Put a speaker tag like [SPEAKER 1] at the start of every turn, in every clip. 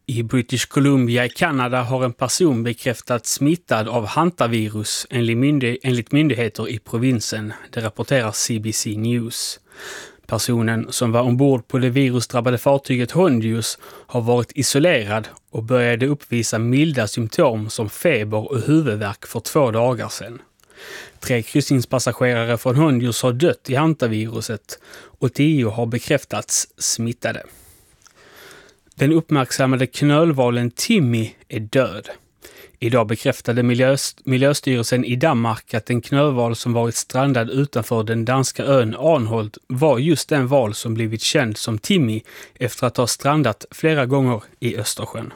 [SPEAKER 1] I British Columbia i Kanada har en person bekräftats smittad av hantavirus enligt myndigheter i provinsen, det rapporterar CBC News. Personen som var ombord på det virusdrabbade fartyget Hondius har varit isolerad och började uppvisa milda symptom som feber och huvudvärk för 2 dagar sedan. 3 kryssningspassagerare från Hondius har dött i hantaviruset och 10 har bekräftats smittade. Den uppmärksammade knölvalen Timmy är död. Idag bekräftade Miljöstyrelsen i Danmark att en knölval som varit strandad utanför den danska ön Arnholt var just den val som blivit känd som Timmy efter att ha strandat flera gånger i Östersjön.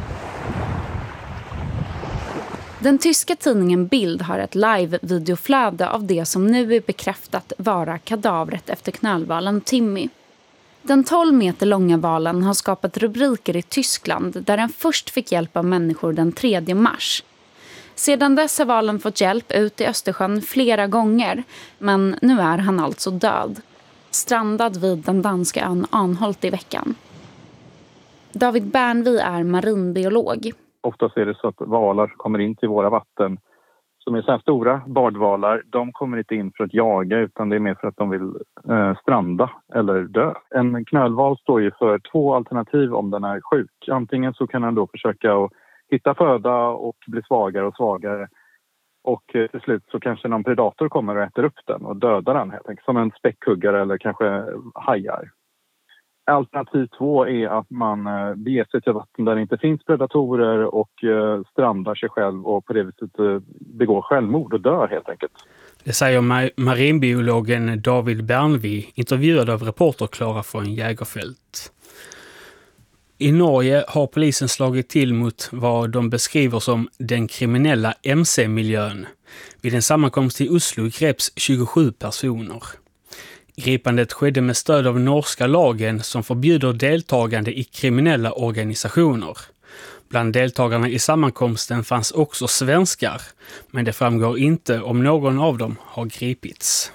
[SPEAKER 2] Den tyska tidningen Bild har ett live-videoflöde av det som nu är bekräftat vara kadavret efter knölvalen Timmy. Den 12 meter långa valen har skapat rubriker i Tyskland där den först fick hjälp av människor den 3 mars. Sedan dess har valen fått hjälp ut i Östersjön flera gånger, men nu är han alltså död. Strandad vid den danska ön Arnholt i veckan. David Bernvi är marinbiolog.
[SPEAKER 3] Oftast är det så att valar kommer in till våra vatten som är så här stora bardvalar. De kommer inte in för att jaga utan det är mer för att de vill stranda eller dö. En knölval står ju för 2 alternativ om den är sjuk. Antingen så kan den då försöka att hitta föda och bli svagare och svagare. Och till slut så kanske någon predator kommer och äter upp den och dödar den helt enkelt. Som en späckhuggare eller kanske hajar. Alternativ 2 är att man beger sig till vatten där det inte finns predatorer och strandar sig själv och på det viset begår självmord och dör helt enkelt.
[SPEAKER 1] Det säger marinbiologen David Bernvi, intervjuad av reporter Klara från Jägerfält. I Norge har polisen slagit till mot vad de beskriver som den kriminella MC-miljön. Vid en sammankomst i Oslo greps 27 personer. Gripandet skedde med stöd av norska lagen som förbjuder deltagande i kriminella organisationer. Bland deltagarna i sammankomsten fanns också svenskar, men det framgår inte om någon av dem har gripits.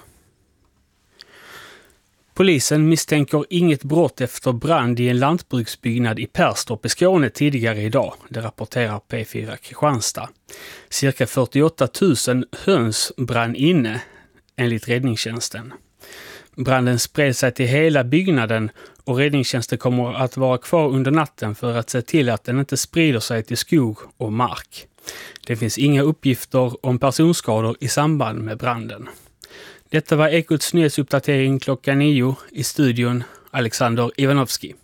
[SPEAKER 1] Polisen misstänker inget brott efter brand i en lantbruksbyggnad i Perstorp i Skåne tidigare idag, det rapporterar P4 Kristianstad. Cirka 48 000 höns brann inne, enligt räddningstjänsten. Branden spred sig till hela byggnaden och räddningstjänsten kommer att vara kvar under natten för att se till att den inte sprider sig till skog och mark. Det finns inga uppgifter om personskador i samband med branden. Detta var Ekots nyhetsuppdatering klockan 9 i studion Alexander Ivanovski.